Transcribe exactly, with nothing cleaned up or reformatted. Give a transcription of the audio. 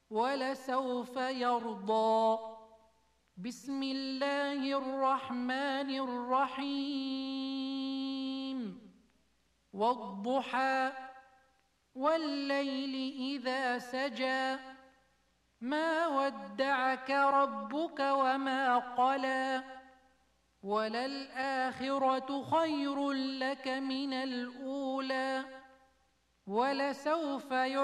ولسوف يرضى. بسم الله الرحمن الرحيم. والضحى والليل إذا سجى ما ودعك ربك وما قلى وللآخرة خير لك من الأولى ولسوف